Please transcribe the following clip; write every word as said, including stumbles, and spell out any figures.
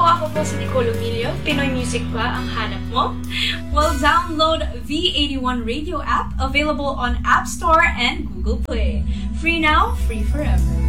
ako po si Nicole Emilio. Pinoy Music ba ang hanap mo? Well, download V eighty-one Radio app, available on App Store and Google Play. Free now, free forever.